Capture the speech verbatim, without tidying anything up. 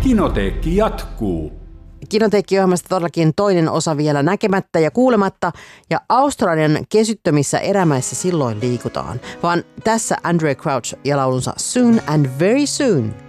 Kinoteekki jatkuu. Kinoteekki-ohjelmasta todellakin toinen osa vielä näkemättä ja kuulematta, ja Australian kesyttömissä erämäissä silloin liikutaan, vaan tässä Andrae Crouch ja laulunsa Soon and Very Soon.